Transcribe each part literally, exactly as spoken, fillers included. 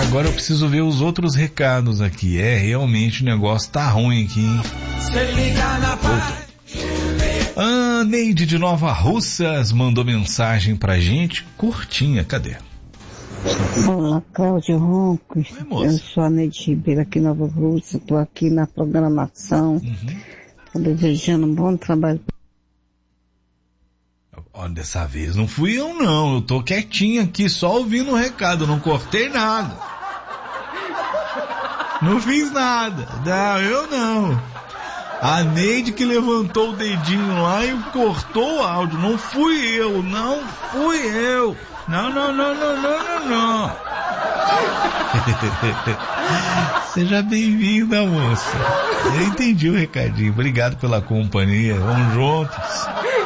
Agora eu preciso ver os outros recados aqui. É, realmente o negócio tá ruim aqui, hein? A Neide de Nova Russas mandou mensagem pra gente, curtinha, cadê? Olá, Cláudio Roncos. Oi, eu sou a Neide Ribeiro aqui em Nova Russa, estou aqui na programação, estou uhum. desejando um bom trabalho. Olha, dessa vez não fui eu não, eu tô quietinho aqui, só ouvindo o recado, não cortei nada. Não fiz nada, não, eu não. A Neide que levantou o dedinho lá e cortou o áudio, não fui eu, não fui eu. Não, não, não, não, não, não, não. Seja bem-vinda, moça. Eu entendi o recadinho. Obrigado pela companhia. Vamos juntos.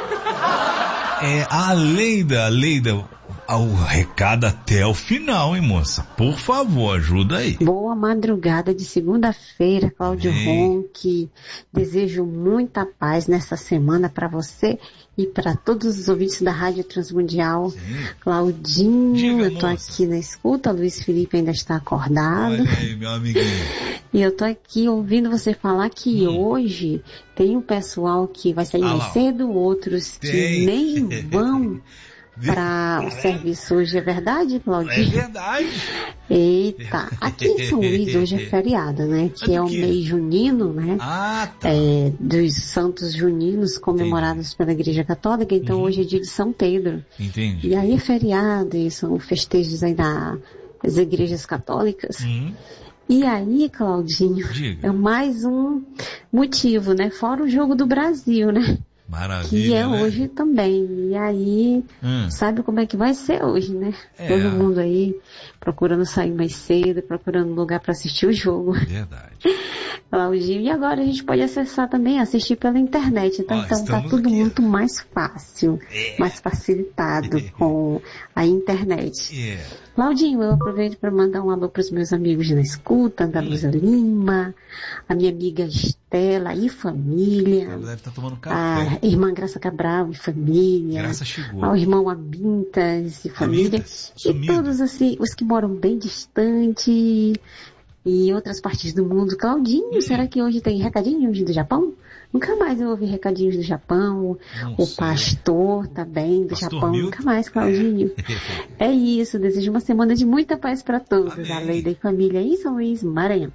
É, a Leida, a Leida, o recado até o final, hein, moça? Por favor, ajuda aí. Boa madrugada de segunda-feira, Cláudio Ronque. Desejo muita paz nessa semana para você e para todos os ouvintes da Rádio Transmundial. Sim. Claudinho, diga, eu tô moça. Aqui na escuta, Luiz Felipe ainda está acordado. Olha aí, meu amiguinho. E eu tô aqui ouvindo você falar que hum. hoje tem um pessoal que vai sair ah, mais cedo, outros tem. que nem vão para o serviço hoje. É verdade, Claudinho? É verdade. Eita, aqui em São Luís hoje é feriado, né? Que é o mês junino, né? Ah, tá. É, dos santos juninos comemorados Entendi. Pela Igreja Católica. Então uhum. hoje é dia de São Pedro. Entendi. E aí é feriado e são festejos aí na, das igrejas católicas. Uhum. E aí, Claudinho, Diga. é mais um motivo, né? Fora o jogo do Brasil, né? Maravilha, que é né? hoje também. E aí, hum. sabe como é que vai ser hoje, né? É. Todo mundo aí procurando sair mais cedo, procurando lugar para assistir o jogo. Verdade. Claudinho. E agora a gente pode acessar também, assistir pela internet. Então, Ó, então tá tudo aqui. muito mais fácil, é. mais facilitado com a internet. É. Claudinho, eu aproveito para mandar um alô para os meus amigos na escuta, da Luísa Lima, a minha amiga Estela e família, ela deve estar tomando café. A irmã Graça Cabral e família, Graça chegou. ao irmão Amintas e família, Amintas, e todos assim, os que moram bem distante e outras partes do mundo. Claudinho, hum. será que hoje tem recadinhos do Japão? Nunca mais eu ouvi recadinhos do Japão. Não o sei. Pastor também do pastor Japão. Milton? Nunca mais, Claudinho. É isso, desejo uma semana de muita paz para todos. Amém. A Leida e família em São Luís, Maranhão.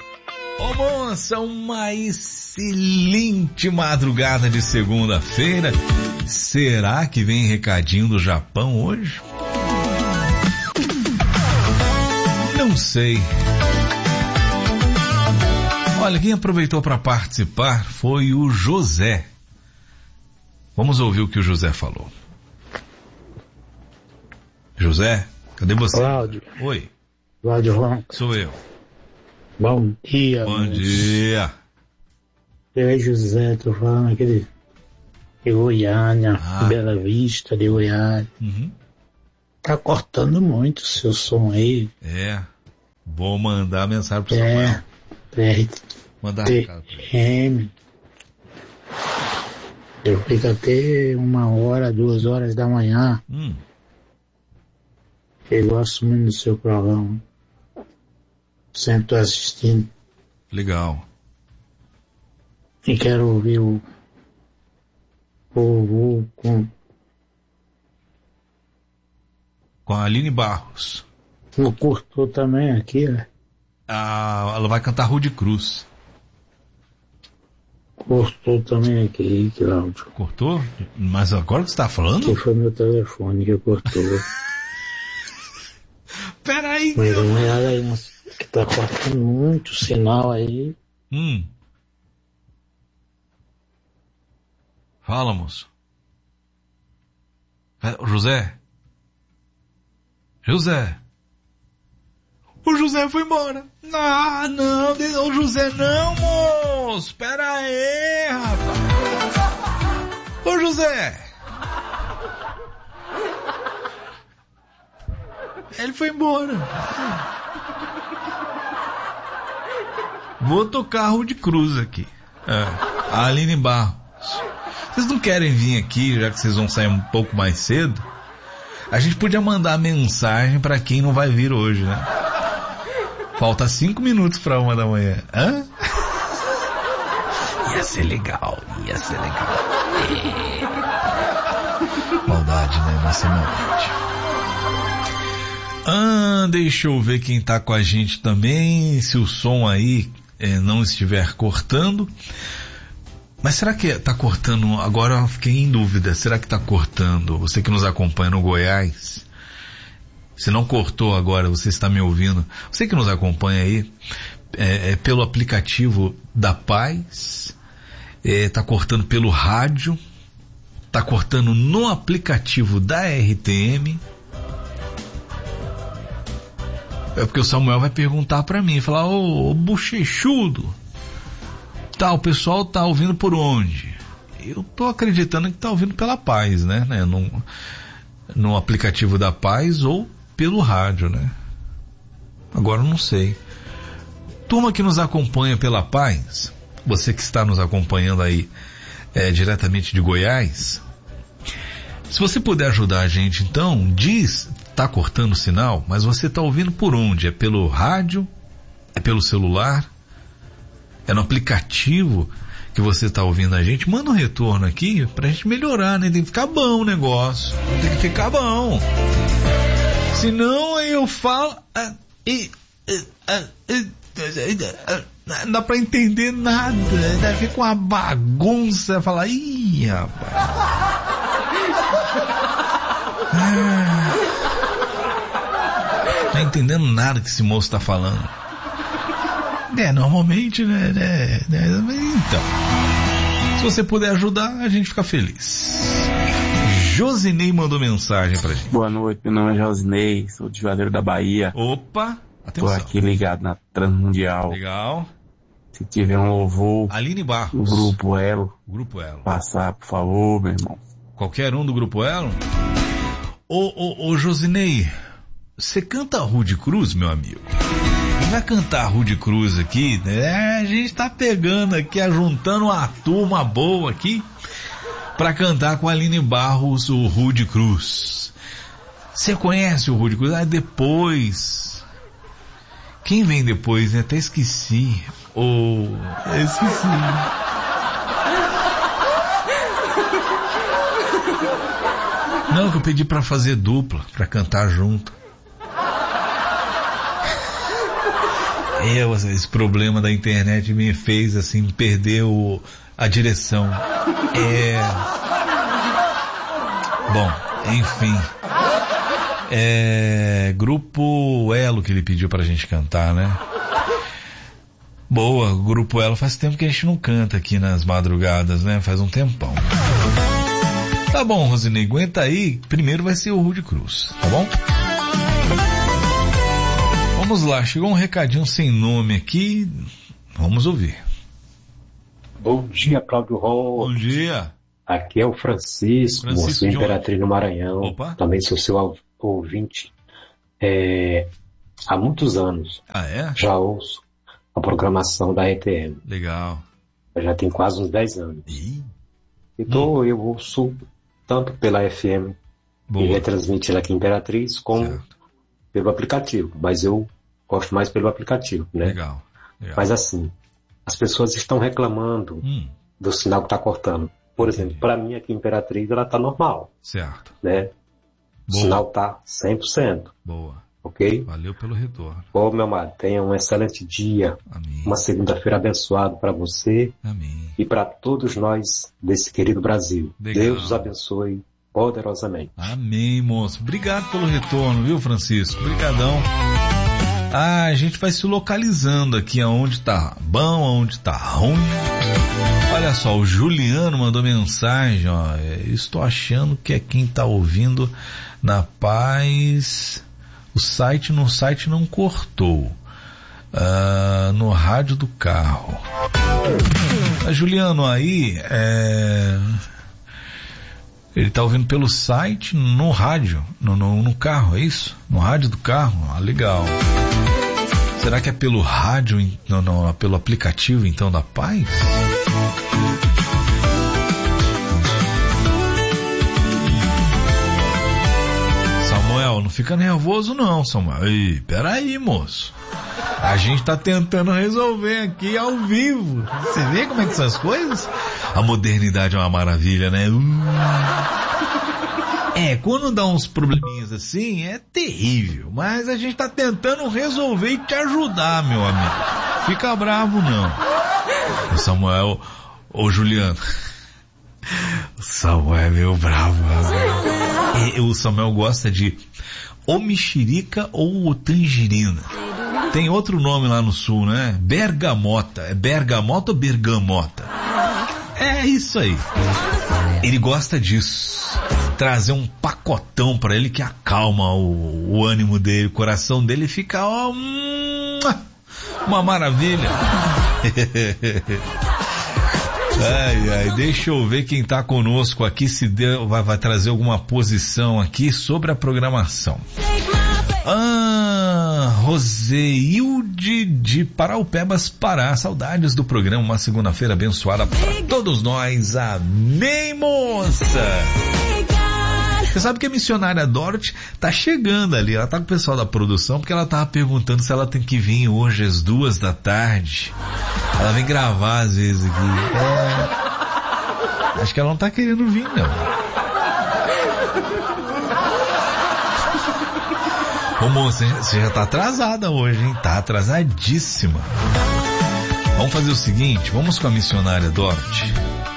Ô moça, uma excelente madrugada de segunda-feira. Será que vem recadinho do Japão hoje? Não sei. Olha, quem aproveitou para participar foi o José. Vamos ouvir o que o José falou. José, cadê você? Cláudio. Oi. Cláudio Ronco. Sou eu. Bom dia. Bom dia. Eu é José, tô falando aqui de, de Goiânia, ah. Bela Vista de Goiânia. Uhum. Tá cortando muito o seu som aí. É. Vou mandar mensagem pro é. Samuel. R T M. Eu fico até uma hora, duas horas da manhã. Hum. Eu gosto muito do seu programa. Sempre tô assistindo. Legal. E quero ouvir o o, o com com a Aline Barros. O cortou também aqui, né? Ah, ela vai cantar Rude Cruz. Cortou também aqui, Cláudio. Cortou? Mas agora que você tá falando? Que foi meu telefone que cortou. Peraí. Mas uma olhada aí, que tá cortando muito sinal aí. Hum. Fala, moço. José? José? O José foi embora. Ah, não, o José não, moço. Espera aí, rapaz. Ô, José. Ele foi embora. Vou tocar Rude Cruz aqui. É, a Aline Barros. Vocês não querem vir aqui, já que vocês vão sair um pouco mais cedo? A gente podia mandar mensagem pra quem não vai vir hoje, né? Falta cinco minutos pra uma da manhã. Hã? Ia ser legal, ia ser legal. Maldade, né? Vai ser maldade. Ah, deixa eu ver quem tá com a gente também. Se o som aí é, não estiver cortando. Mas será que tá cortando? Agora eu fiquei em dúvida. Será que tá cortando? Você que nos acompanha no Goiás. Se não cortou agora, você está me ouvindo. Você que nos acompanha aí é, é, pelo aplicativo da Paz. É, tá cortando pelo rádio. Tá cortando no aplicativo da R T M. É porque o Samuel vai perguntar pra mim, falar, ô, ô bochechudo, tá, o pessoal tá ouvindo por onde? Eu tô acreditando que tá ouvindo pela Paz, né, né? No, no aplicativo da Paz ou pelo rádio, né? Agora eu não sei. Turma que nos acompanha pela Paz, você que está nos acompanhando aí é, diretamente de Goiás, se você puder ajudar a gente, então, diz, tá cortando o sinal, mas você tá ouvindo por onde? É pelo rádio? É pelo celular? É no aplicativo que você tá ouvindo a gente? Manda um retorno aqui pra gente melhorar, né? Tem que ficar bom o negócio. Tem que ficar bom. Senão aí eu falo... Ah, e, ah, ah, não dá pra entender nada. Fica uma bagunça. Fala, ih, rapaz... Ah, não tá entendendo nada que esse moço tá falando. É, normalmente, né, né, né? Então, se você puder ajudar, a gente fica feliz. Josinei mandou mensagem pra gente. Boa noite, meu nome é Josinei, sou de Juazeiro da Bahia. Opa, atenção. Tô aqui ligado na Transmundial. Legal. Se tiver um louvor, Aline Barros, o Grupo Elo, Grupo Elo, passar, por favor, meu irmão. Qualquer um do Grupo Elo? Ô, ô, ô, Josinei, você canta Rude Cruz, meu amigo? Quem vai cantar Rude Cruz aqui, né? A gente tá pegando aqui, ajuntando uma turma boa aqui pra cantar com a Aline Barros o Rude Cruz. Você conhece o Rude Cruz? Ah, depois. Quem vem depois, né? Até esqueci. Ô, oh, esqueci. Não, que eu pedi pra fazer dupla, pra cantar junto. Eu, esse problema da internet me fez, assim, perder o, a direção. É... Bom, enfim. É... Grupo Elo que ele pediu pra gente cantar, né? Boa, Grupo Elo faz tempo que a gente não canta aqui nas madrugadas, né? Faz um tempão. Tá bom, Rosinei, aguenta aí. Primeiro vai ser o Rude Cruz, tá bom? Vamos lá, chegou um recadinho sem nome aqui. Vamos ouvir. Bom dia, Cláudio Rocha. Bom dia. Aqui é o Francisco, Francisco moço Imperatriz no Maranhão. Opa. Também sou seu ouvinte. É, há muitos anos. Ah, é? Já ouço a programação da R T M. Legal. Já tem quase uns dez anos. Ih. Então hum. eu ouço tanto pela F M, Boa. e retransmite ela aqui em Imperatriz, como certo. Pelo aplicativo. Mas eu gosto mais pelo aplicativo, né? Legal. Legal. Mas assim, as pessoas estão reclamando hum. do sinal que está cortando. Por exemplo, para mim aqui em Imperatriz ela está normal. Certo. Né? O Boa. sinal está cem por cento. Boa. Ok? Valeu pelo retorno. Bom, meu amado, tenha um excelente dia. Amém. Uma segunda-feira abençoada para você. Amém. E para todos nós desse querido Brasil. Legal. Deus os abençoe poderosamente. Amém, moço. Obrigado pelo retorno, viu, Francisco? Obrigadão. Ah, a gente vai se localizando aqui aonde tá bom, aonde tá ruim. Olha só, o Juliano mandou mensagem, ó. Estou achando que é quem tá ouvindo na Paz. O site, no site não cortou. Ah, no rádio do carro. Ah, Juliano, aí, é... ele tá ouvindo pelo site, no rádio, no, no, no carro, é isso? No rádio do carro? Ah, legal. Será que é pelo rádio, no, no, pelo aplicativo, então, da Paz? Samuel, Samuel, não fica nervoso não, Samuel. Ei, peraí, moço. A gente tá tentando resolver aqui ao vivo. Você vê como é que são as coisas? A modernidade é uma maravilha, né? Uh. É, quando dá uns probleminhas assim, é terrível. Mas a gente tá tentando resolver e te ajudar, meu amigo. Fica bravo, não. O Samuel... Ô, Juliano... O Samuel é meio bravo. E, o Samuel gosta de ou mexerica ou tangerina. Tem outro nome lá no sul, né? Bergamota. É bergamota ou bergamota? É isso aí. Ele gosta disso. Trazer um pacotão pra ele que acalma o, o ânimo dele, o coração dele fica, ó, uma maravilha. Ai, ai, deixa eu ver quem tá conosco aqui, se deu, vai, vai trazer alguma posição aqui sobre a programação. Ah, Roseilde de Paraupebas, Pará. Saudades do programa, uma segunda-feira abençoada para todos nós. Amém, moça! Você sabe que a missionária Dorothy tá chegando ali, ela tá com o pessoal da produção, porque ela tava perguntando se ela tem que vir hoje às duas da tarde. Ela vem gravar às vezes aqui. É... Acho que ela não tá querendo vir, não. Ô moça, você já tá atrasada hoje, hein? Tá atrasadíssima. Vamos fazer o seguinte, vamos com a missionária Dorothy.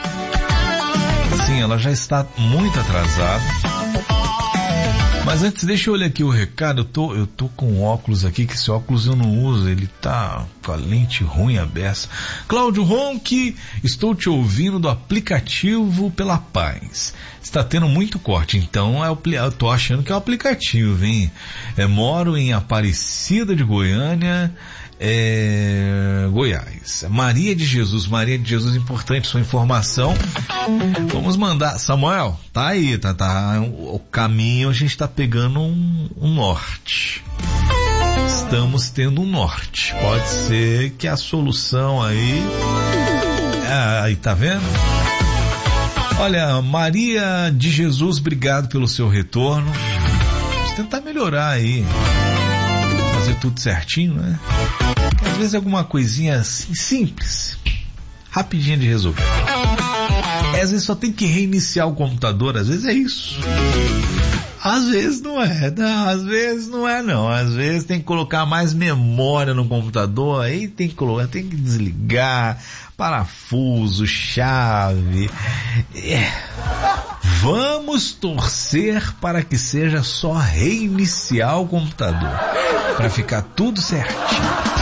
Sim, ela já está muito atrasada. Mas antes, deixa eu olhar aqui o recado. Eu tô, eu tô com óculos aqui, que esse óculos eu não uso. Ele tá com a lente ruim a beça. Cláudio Ronque, estou te ouvindo do aplicativo Pela Paz. Está tendo muito corte, então é o, eu tô achando que é o aplicativo, hein? É, moro em Aparecida de Goiânia, é, Goiás. Maria de Jesus, Maria de Jesus, importante sua informação. Vamos mandar, Samuel, tá aí, tá, tá, o caminho a gente tá pegando um, um norte. Estamos tendo um norte. Pode ser que a solução aí, é, aí tá vendo? Olha, Maria de Jesus, obrigado pelo seu retorno. Vamos tentar melhorar aí, fazer tudo certinho, né? Às vezes alguma coisinha assim, simples, rapidinha de resolver. Às vezes só tem que reiniciar o computador, às vezes é isso. Às vezes não é, não, às vezes não é não, às vezes tem que colocar mais memória no computador, aí tem que colocar, tem que desligar, parafuso, chave. É. Vamos torcer para que seja só reiniciar o computador, para ficar tudo certinho.